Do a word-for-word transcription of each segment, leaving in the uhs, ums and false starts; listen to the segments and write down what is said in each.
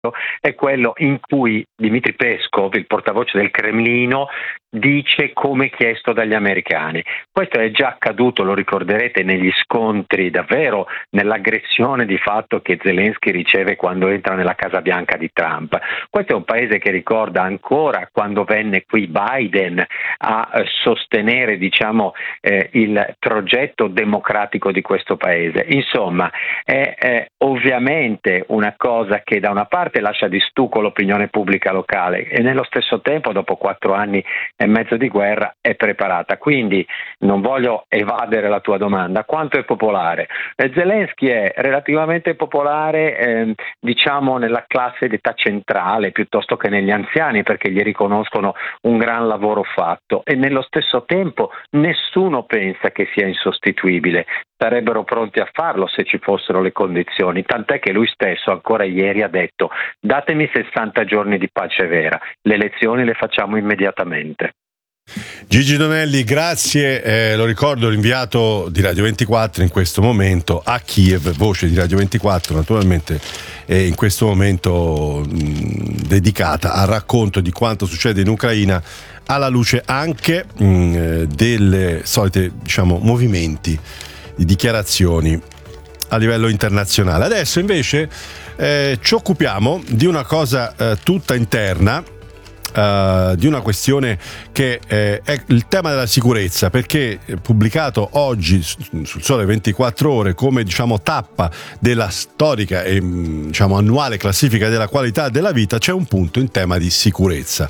è quello in cui Dmitry Peskov, il portavoce del Cremlino, dice come chiesto dagli americani. Questo è già accaduto, lo ricorderete, negli scontri, davvero nell'aggressione di fatto che Zelensky riceve quando entra nella Casa Bianca di Trump. Questo è un paese che ricorda ancora quando venne qui Biden a eh, sostenere, diciamo, eh, il progetto democratico di questo paese. Insomma, è, è ovviamente una cosa che da una parte lascia di stucco l'opinione pubblica locale e nello stesso tempo, dopo quattro anni e mezzo di guerra, è preparata. Quindi non voglio evadere la tua domanda. Quanto è popolare? Eh, Zelensky è relativamente popolare eh, diciamo nella classe d'età centrale piuttosto che negli anziani, perché gli riconoscono un gran lavoro fatto e nello stesso tempo nessuno pensa che sia insostituibile. Sarebbero pronti a farlo se ci fossero le condizioni, tant'è che lui stesso ancora ieri ha detto: datemi sessanta giorni di pace vera, le elezioni le facciamo immediatamente. Gigi Donelli, grazie, eh, lo ricordo, l'inviato di Radio ventiquattro in questo momento a Kiev, voce di Radio ventiquattro naturalmente, è in questo momento mh, dedicata al racconto di quanto succede in Ucraina, alla luce anche mh, delle solite, diciamo, movimenti di dichiarazioni a livello internazionale. Adesso invece eh, ci occupiamo di una cosa eh, tutta interna, Uh, di una questione che eh, è il tema della sicurezza, perché pubblicato oggi sul Sole ventiquattro Ore come, diciamo, tappa della storica e, diciamo, annuale classifica della qualità della vita, c'è un punto in tema di sicurezza.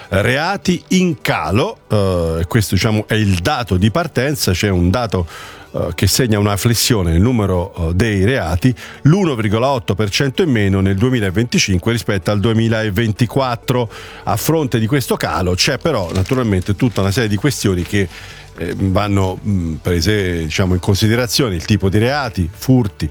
Reati in calo, uh, questo, diciamo, è il dato di partenza. C'è un dato Uh, che segna una flessione nel numero uh, dei reati, l'uno virgola otto per cento in meno nel duemilaventicinque rispetto al duemilaventiquattro. A fronte di questo calo c'è però naturalmente tutta una serie di questioni che eh, vanno mh, prese, diciamo, in considerazione: il tipo di reati, furti,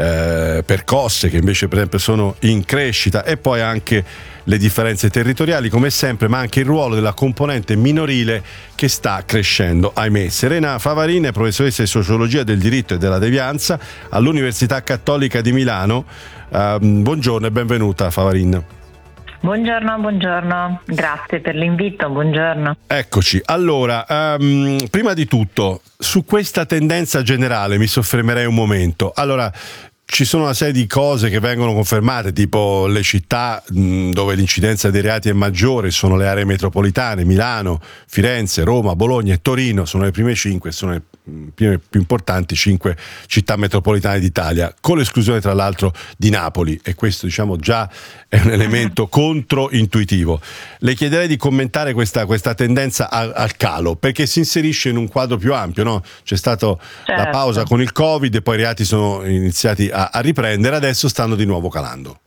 eh, percosse, che invece per esempio sono in crescita, e poi anche le differenze territoriali come sempre, ma anche il ruolo della componente minorile che sta crescendo, ahimè. Serena Favarin è professoressa di sociologia del diritto e della devianza all'Università Cattolica di Milano. Uh, buongiorno e benvenuta, Favarin. Buongiorno, buongiorno, grazie per l'invito, buongiorno. Eccoci, allora, um, prima di tutto, su questa tendenza generale mi soffermerei un momento. Allora, ci sono una serie di cose che vengono confermate, tipo le città mh, dove l'incidenza dei reati è maggiore sono le aree metropolitane: Milano, Firenze, Roma, Bologna e Torino sono le prime cinque, sono le prime più importanti cinque città metropolitane d'Italia, con l'esclusione tra l'altro di Napoli, e questo, diciamo, già è un elemento controintuitivo. Le chiederei di commentare questa, questa tendenza al, al calo, perché si inserisce in un quadro più ampio, no? C'è stata certo. la pausa con il Covid e poi i reati sono iniziati a, a riprendere, adesso stanno di nuovo calando.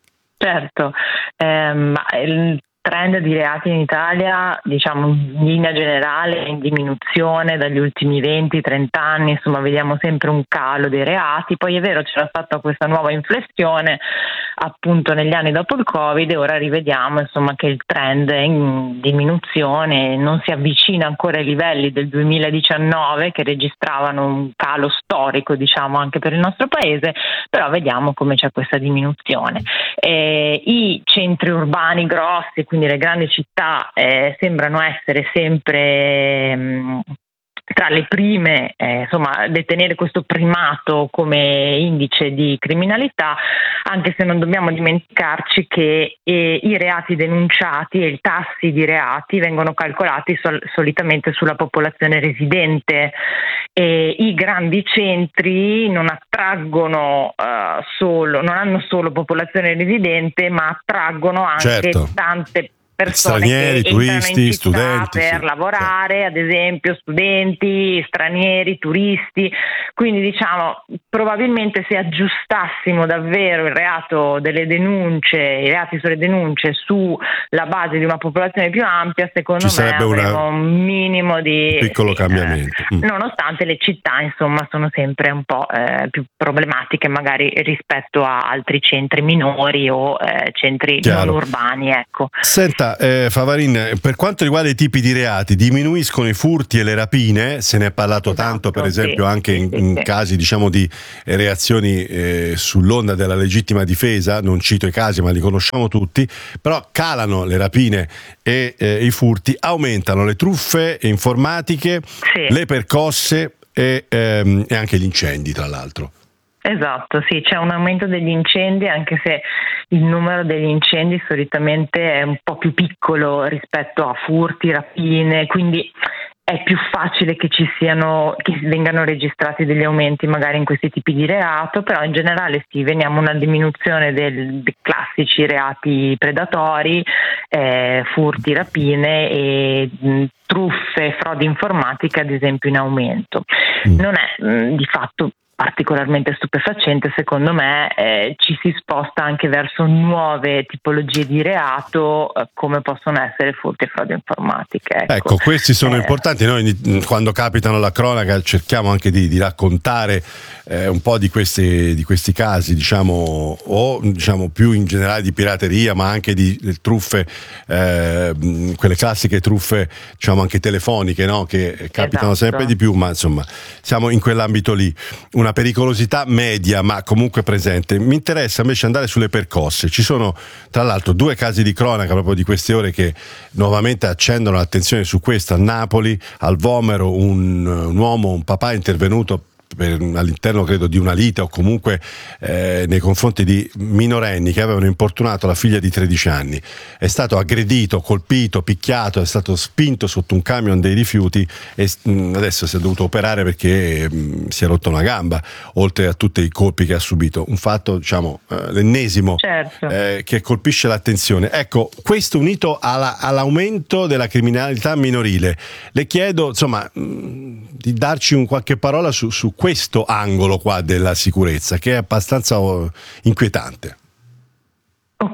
Certo, eh, ma il trend di reati in Italia, diciamo, in linea generale è in diminuzione dagli ultimi venti trenta anni, insomma vediamo sempre un calo dei reati. Poi è vero, c'era stata questa nuova inflessione appunto negli anni dopo il Covid, e ora rivediamo, insomma, che il trend è in diminuzione, non si avvicina ancora ai livelli del duemiladiciannove che registravano un calo storico, diciamo, anche per il nostro paese, però vediamo come c'è questa diminuzione. Eh, I centri urbani grossi, quindi le grandi città, eh, sembrano essere sempre mh, tra le prime, eh, insomma, detenere questo primato come indice di criminalità, anche se non dobbiamo dimenticarci che eh, i reati denunciati e i tassi di reati vengono calcolati sol- solitamente sulla popolazione residente. E i grandi centri non attraggono uh, solo, non hanno solo popolazione residente, ma attraggono anche certo. tante persone stranieri, che turisti, in città studenti per sì, lavorare, sì. ad esempio stranieri, stranieri, turisti. Quindi, diciamo, probabilmente se aggiustassimo davvero il reato delle denunce, i reati sulle denunce sulla base di una popolazione più ampia, secondo Ci me avremo una, un minimo di un piccolo sì, cambiamento. Eh, nonostante le città, insomma, sono sempre un po' eh, più problematiche magari rispetto a altri centri minori o eh, centri Chiaro. non urbani, ecco. Senta, Senta, eh, Favarin, per quanto riguarda i tipi di reati, diminuiscono i furti e le rapine, se ne è parlato esatto, tanto, per esempio, sì, anche in, in sì. casi diciamo di reazioni eh, sull'onda della legittima difesa, non cito i casi ma li conosciamo tutti, però calano le rapine e eh, i furti, aumentano le truffe informatiche, sì. le percosse e, ehm, e anche gli incendi, tra l'altro. Esatto, sì, c'è un aumento degli incendi, anche se il numero degli incendi solitamente è un po' più piccolo rispetto a furti, rapine, quindi è più facile che ci siano, che vengano registrati degli aumenti magari in questi tipi di reato, però in generale sì, vediamo una diminuzione del, dei classici reati predatori, eh, furti, rapine e mh, truffe, frodi informatiche ad esempio in aumento. Mm. Non è mh, di fatto particolarmente stupefacente, secondo me eh, ci si sposta anche verso nuove tipologie di reato eh, come possono essere furti e frodi informatiche. Ecco, ecco questi sono eh, importanti. Noi quando capitano la cronaca cerchiamo anche di, di raccontare eh, un po' di questi, di questi casi, diciamo, o diciamo più in generale di pirateria, ma anche di, di truffe, eh, quelle classiche truffe, diciamo anche telefoniche, no? Che capitano esatto. sempre di più, ma insomma siamo in quell'ambito lì. Una pericolosità media ma comunque presente. Mi interessa invece andare sulle percosse. Ci sono tra l'altro due casi di cronaca proprio di queste ore che nuovamente accendono l'attenzione su questo. A Napoli, al Vomero, un, un uomo, un papà è intervenuto per, all'interno credo di una lite o comunque eh, nei confronti di minorenni che avevano importunato la figlia di tredici anni. È stato aggredito, colpito, picchiato, è stato spinto sotto un camion dei rifiuti e mh, adesso si è dovuto operare perché mh, si è rotto una gamba, oltre a tutti i colpi che ha subito. Un fatto, diciamo, eh, l'ennesimo certo. eh, che colpisce l'attenzione. Ecco, questo unito alla, all'aumento della criminalità minorile. Le chiedo, insomma, mh, di darci un qualche parola su, su questo angolo qua della sicurezza che è abbastanza inquietante. Ok,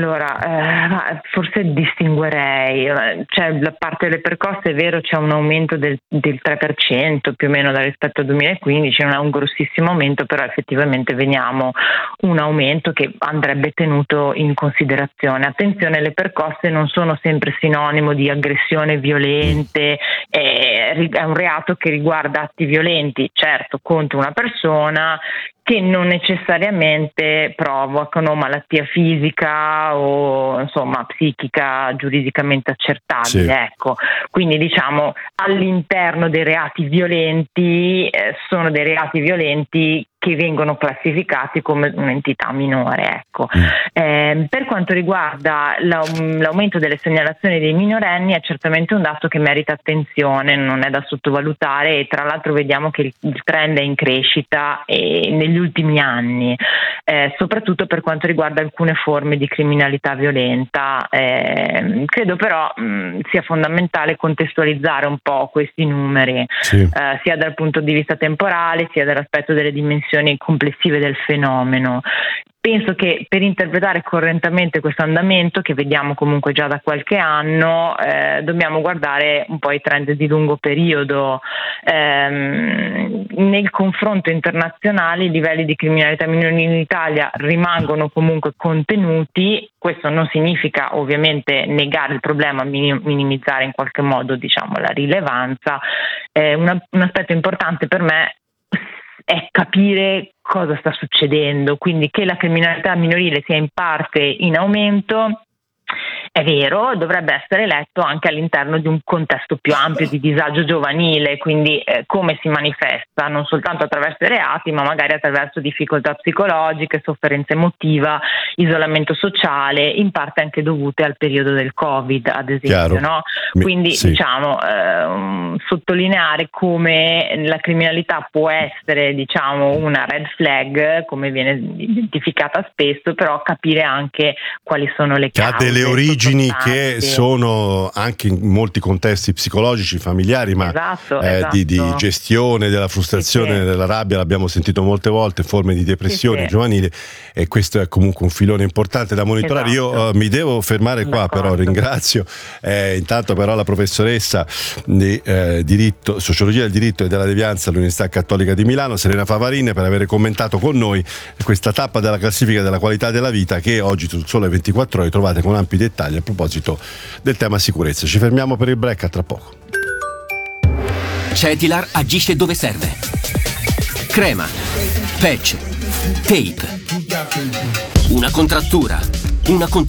allora eh, forse distinguerei, cioè la parte delle percosse è vero, c'è un aumento del, del tre per cento più o meno da rispetto al duemilaquindici, non è un grossissimo aumento, però effettivamente vediamo un aumento che andrebbe tenuto in considerazione. Attenzione, le percosse non sono sempre sinonimo di aggressione violente, è, è un reato che riguarda atti violenti, certo, contro una persona, che non necessariamente provocano malattia fisica o insomma psichica giuridicamente accertabile. Sì. Ecco. Quindi diciamo all'interno dei reati violenti eh, sono dei reati violenti che vengono classificati come un'entità minore. Ecco. Mm. Eh, per quanto riguarda l'aumento delle segnalazioni dei minorenni è certamente un dato che merita attenzione, non è da sottovalutare e tra l'altro vediamo che il trend è in crescita e negli ultimi anni, eh, soprattutto per quanto riguarda alcune forme di criminalità violenta. Eh, credo però mh, sia fondamentale contestualizzare un po' questi numeri, sì. eh, sia dal punto di vista temporale sia dall'aspetto delle dimensioni complessive del fenomeno. Penso che per interpretare correttamente questo andamento, che vediamo comunque già da qualche anno, eh, dobbiamo guardare un po' i trend di lungo periodo. Ehm, nel confronto internazionale i livelli di criminalità minorile in Italia rimangono comunque contenuti. Questo non significa ovviamente negare il problema, minimizzare in qualche modo, diciamo, la rilevanza. Eh, una, un aspetto importante per me è capire cosa sta succedendo, quindi che la criminalità minorile sia in parte in aumento è vero, dovrebbe essere letto anche all'interno di un contesto più ampio di disagio giovanile, quindi eh, come si manifesta non soltanto attraverso i reati ma magari attraverso difficoltà psicologiche, sofferenza emotiva, isolamento sociale, in parte anche dovute al periodo del Covid ad esempio, no? Quindi sì. diciamo eh, sottolineare come la criminalità può essere diciamo una red flag come viene identificata spesso, però capire anche quali sono le cause. Ha delle origini che sono anche in molti contesti psicologici, familiari, ma esatto, eh, esatto. Di, di gestione della frustrazione, sì, sì. della rabbia, l'abbiamo sentito molte volte, forme di depressione sì, sì. giovanile, e questo è comunque un filone importante da monitorare. Esatto. Io uh, mi devo fermare qua, D'accordo. però ringrazio eh, intanto però la professoressa di eh, diritto, sociologia del diritto e della devianza all'Università Cattolica di Milano, Serena Favarin, per aver commentato con noi questa tappa della classifica della qualità della vita che oggi su Sole ventiquattro Ore trovate con ampi dettagli Italia a proposito del tema sicurezza. Ci fermiamo per il break, a tra poco. Cetilar agisce dove serve. Crema, patch, tape, una contrattura, una contrattura